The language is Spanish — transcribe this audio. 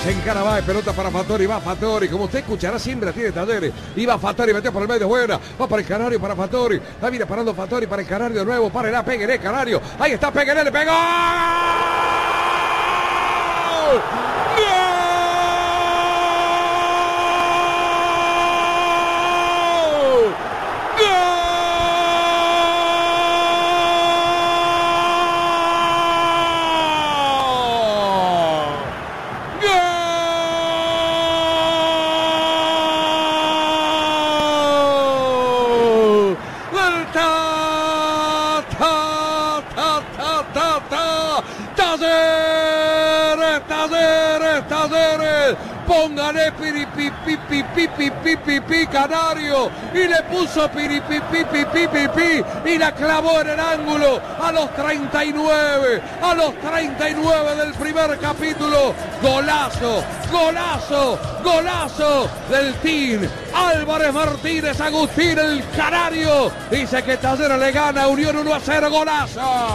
Se encara, va, pelota para Fattori, va Fattori, como usted escuchará siempre tiene Talleres, y va Fattori, metió por el medio, buena, va para el Canario, para Fattori, ahí viene parando Fattori para el Canario de nuevo, para Pegueré, Canario, ahí está Pegueré, le pegó. Talleres, póngale piripipipipipipi Canario y le puso piripipipipipipi y la clavó en el ángulo a los 39 del primer capítulo. Golazo, golazo, golazo del Team Álvarez Martínez Agustín, el Canario. Dice que Talleres le gana a Unión 1-0, golazo.